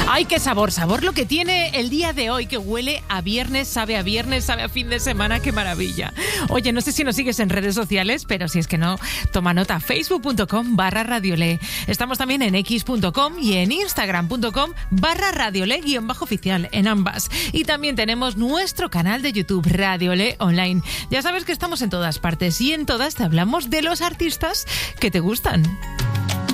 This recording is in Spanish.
¡Ay, qué sabor! Sabor lo que tiene el día de hoy, que huele a viernes, sabe a fin de semana, ¡qué maravilla! Oye, no sé si nos sigues en redes sociales, pero si es que no, toma nota, facebook.com/radiole. Estamos también en x.com y en instagram.com/radiole_oficial, en ambas. Y también tenemos nuestro canal de YouTube, Radiole Online. Ya sabes que estamos en todas partes y en todas te hablamos de los artistas que te gustan.